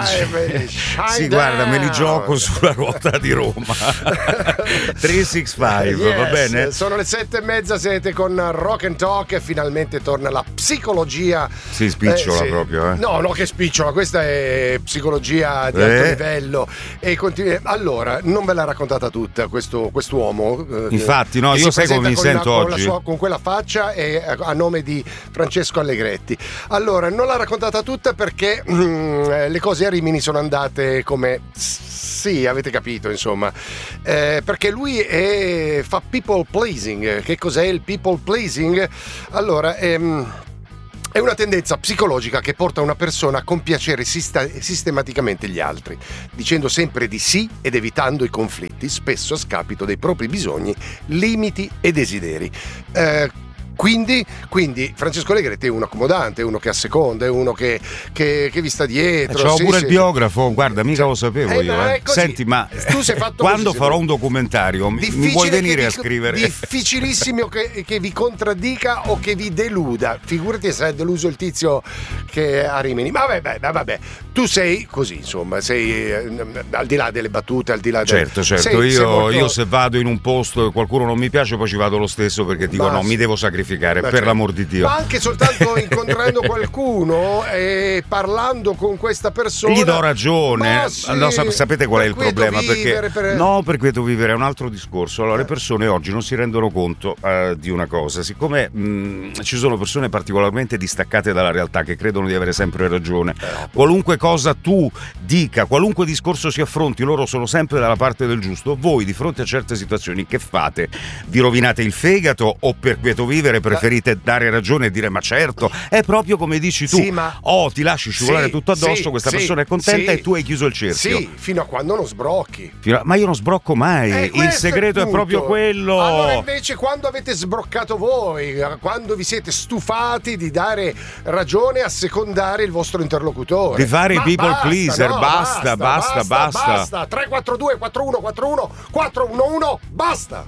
Sì, guarda, me li gioco sulla ruota di Roma. 365, Yes, va bene? sono le 7:30, siete con Rock and Talk e finalmente torna la psicologia. Si spicciola sì. proprio, No, che spicciola, questa è psicologia di alto livello. E allora, non ve l'ha raccontata tutta quest'uomo. Infatti, no, io sai come mi sento oggi. Con quella faccia e a nome di Francesco Allegretti. Allora, non l'ha raccontata tutta perché le cose a Rimini sono andate come... Sì, avete capito, insomma. Perché lui fa people pleasing. Che cos'è il people pleasing? Allora, è una tendenza psicologica che porta una persona a compiacere sistematicamente gli altri, dicendo sempre di sì ed evitando i conflitti, spesso a scapito dei propri bisogni, limiti e desideri. Quindi Francesco Allegretti è un accomodante, uno che asseconda, è uno che vi sta dietro. C'ho pure il biografo, guarda, mica lo sapevo io. Senti, ma tu sei fatto quando farò un documentario mi vuoi venire a scrivere? Difficilissimo che vi contraddica o che vi deluda. Figurati se è deluso il tizio che a Rimini. Ma vabbè, tu sei così, insomma, sei al di là delle battute, al di là Certo, io se vado in un posto e qualcuno non mi piace, poi ci vado lo stesso perché dico mi devo sacrificare. Per l'amor di Dio. Ma anche soltanto incontrando qualcuno e parlando con questa persona gli do ragione. Sì, no, sapete qual è il problema? Per quieto vivere è un altro discorso. Allora, le persone oggi non si rendono conto di una cosa. Siccome ci sono persone particolarmente distaccate dalla realtà che credono di avere sempre ragione, qualunque cosa tu dica, qualunque discorso si affronti, loro sono sempre dalla parte del giusto. Voi di fronte a certe situazioni che fate? Vi rovinate il fegato o per quieto vivere preferite dare ragione e dire ma certo, è proprio come dici tu, ti lasci scivolare tutto addosso, questa persona è contenta e tu hai chiuso il cerchio. Sì, fino a quando non sbrocchi. Ma io non sbrocco mai, il segreto è proprio quello. Allora invece quando avete sbroccato voi, quando vi siete stufati di dare ragione a secondare il vostro interlocutore, di fare i people pleaser, basta. 342 4141 411, basta.